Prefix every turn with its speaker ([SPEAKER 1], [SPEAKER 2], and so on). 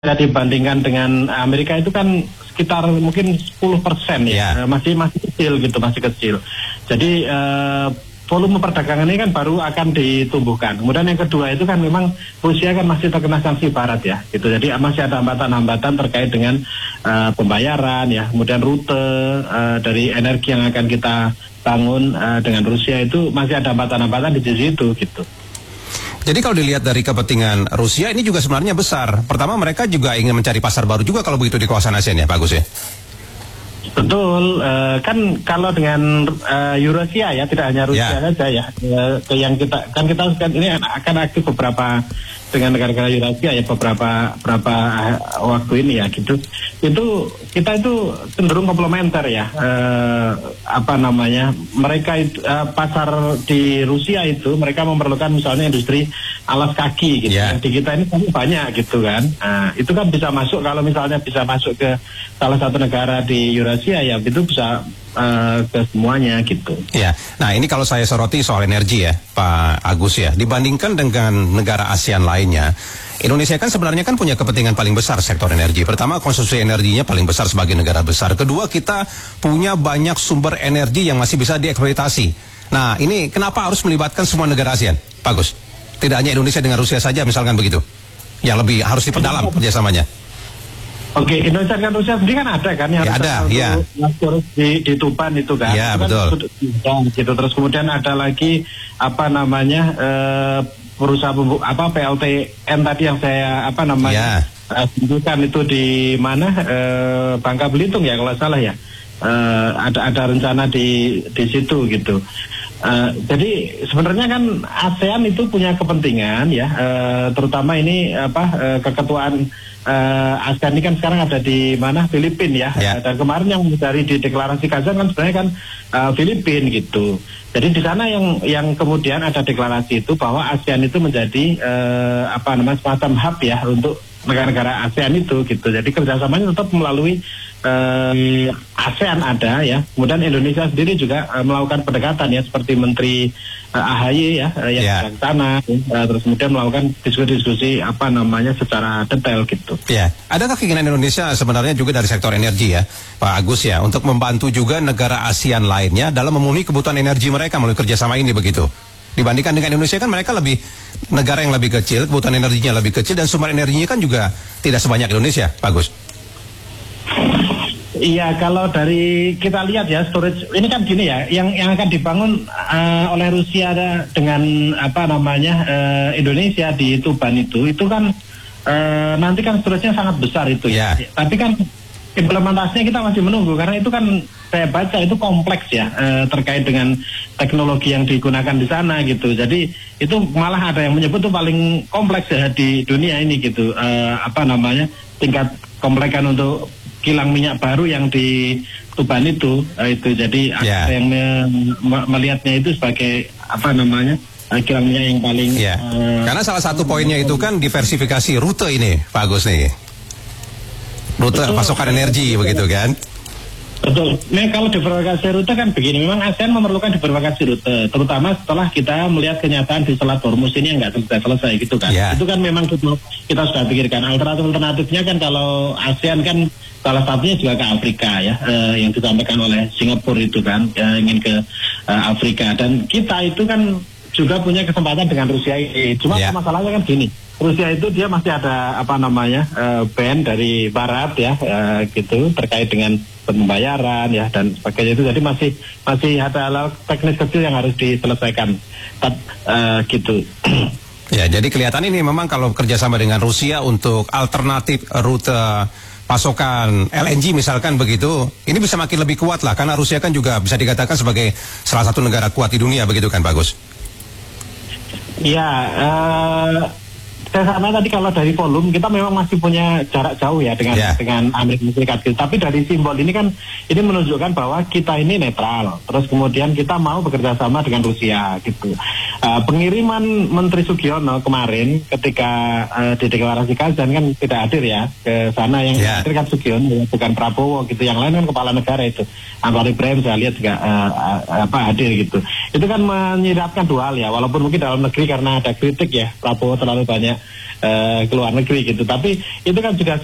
[SPEAKER 1] dibandingkan dengan Amerika itu kan sekitar mungkin 10% ya, masih kecil gitu, masih kecil. Jadi volume perdagangan ini kan baru akan ditumbuhkan. Kemudian yang kedua itu kan memang Rusia kan masih terkena sanksi Barat ya, gitu. Jadi masih ada hambatan-hambatan terkait dengan pembayaran ya, kemudian rute dari energi yang akan kita bangun dengan Rusia itu masih ada hambatan-hambatan di situ gitu.
[SPEAKER 2] Jadi kalau dilihat dari kepentingan Rusia ini juga sebenarnya besar. Pertama mereka juga ingin mencari pasar baru juga kalau begitu di kawasan ASEAN ya, Pak Agus ya?
[SPEAKER 1] Betul, kan kalau dengan Eurasia ya, tidak hanya Rusia saja ya, yang kita ini akan aktif beberapa dengan negara-negara Eurasia ya beberapa waktu ini ya gitu. Itu kita itu cenderung komplementer ya, mereka itu, pasar di Rusia itu mereka memerlukan misalnya industri alas kaki gitu. Yang di kita ini banyak gitu kan. Nah, itu kan bisa masuk kalau misalnya bisa masuk ke salah satu negara di Eurasia ya itu bisa ke semuanya gitu.
[SPEAKER 2] Ya, nah ini kalau saya soroti soal energi ya, Pak Agus ya, dibandingkan dengan negara ASEAN lainnya, Indonesia kan sebenarnya kan punya kepentingan paling besar sektor energi. Pertama, konsumsi energinya paling besar sebagai negara besar. Kedua, kita punya banyak sumber energi yang masih bisa dieksploitasi. Nah, ini kenapa harus melibatkan semua negara ASEAN, Pak Agus? Tidak hanya Indonesia dengan Rusia saja misalkan begitu, yang lebih harus diperdalam kerjasamanya.
[SPEAKER 1] Oke, Indonesia dan Rusia sendiri kan ada kan yang di Tuban itu kan.
[SPEAKER 2] Ya,
[SPEAKER 1] itu
[SPEAKER 2] betul.
[SPEAKER 1] Kan, gitu. Terus kemudian ada lagi perusahaan PLTN tadi yang saya tunjukkan itu di mana Bangka Belitung ya kalau salah ya. Ada rencana di situ gitu. Jadi sebenarnya kan ASEAN itu punya kepentingan ya, terutama ini keketuaan ASEAN ini kan sekarang ada di mana Filipina ya. Dan kemarin yang dari di deklarasi Kazan kan sebenarnya kan Filipina gitu. Jadi di sana yang kemudian ada deklarasi itu bahwa ASEAN itu menjadi semacam hub ya untuk negara-negara ASEAN itu gitu. Jadi kerjasamanya tetap melalui ASEAN ada ya. Kemudian Indonesia sendiri juga melakukan pendekatan ya seperti Menteri AHY ya yang di sana terus kemudian melakukan diskusi secara detail gitu.
[SPEAKER 2] Ya, adakah keinginan Indonesia sebenarnya juga dari sektor energi ya, Pak Agus ya, untuk membantu juga negara ASEAN lainnya dalam memenuhi kebutuhan energi mereka melalui kerjasama ini begitu? Dibandingkan dengan Indonesia kan mereka lebih negara yang lebih kecil, kebutuhan energinya lebih kecil dan sumber energinya kan juga tidak sebanyak Indonesia, Pak Agus.
[SPEAKER 1] Iya, kalau dari kita lihat ya storage ini kan gini ya, yang akan dibangun oleh Rusia dengan Indonesia di Tuban itu kan nanti kan storage-nya sangat besar itu ya. Tapi kan implementasinya kita masih menunggu karena itu kan saya baca itu kompleks ya terkait dengan teknologi yang digunakan di sana gitu. Jadi itu malah ada yang menyebut itu paling kompleks ya di dunia ini gitu. Tingkat komplekan untuk kilang minyak baru yang di Tuban itu jadi ada yang melihatnya itu sebagai kilang minyak yang paling
[SPEAKER 2] karena salah satu poinnya itu kan diversifikasi rute ini Pak Agus nih, rute pasokan energi begitu kan.
[SPEAKER 1] Betul. Nah kalau diversifikasi rute kan begini, memang ASEAN memerlukan diversifikasi rute, terutama setelah kita melihat kenyataan di Selat Hormuz ini yang nggak selesai gitu kan. Itu kan memang kita sudah pikirkan alternatifnya kan kalau ASEAN kan salah satunya juga ke Afrika ya, yang disampaikan oleh Singapura itu kan ingin ke Afrika, dan kita itu kan juga punya kesempatan dengan Rusia ini. Cuma masalahnya kan gini, Rusia itu dia masih ada ban dari Barat ya gitu terkait dengan pembayaran ya dan sebagainya itu, jadi masih ada hal teknis kecil yang harus diselesaikan gitu.
[SPEAKER 2] Ya, jadi kelihatan ini memang kalau kerjasama dengan Rusia untuk alternatif rute pasokan LNG misalkan begitu, ini bisa makin lebih kuat lah karena Rusia kan juga bisa dikatakan sebagai salah satu negara kuat di dunia begitu kan Pak Agus?
[SPEAKER 1] Ya, saya sama tadi kalau dari volume kita memang masih punya jarak jauh ya dengan Amerika Serikat. Tapi dari simbol ini kan ini menunjukkan bahwa kita ini netral. Terus kemudian kita mau bekerja sama dengan Rusia gitu. Pengiriman Menteri Sugiono kemarin ketika di Kazan kan tidak hadir ya ke sana, yang hadir kan Sugiono bukan Prabowo gitu. Yang lain kan kepala negara itu. Anwar Ibrahim saya lihat juga hadir gitu. itu kan menyiratkan dua hal ya, walaupun mungkin dalam negeri karena ada kritik ya Prabowo terlalu banyak ke luar negeri gitu, tapi itu kan juga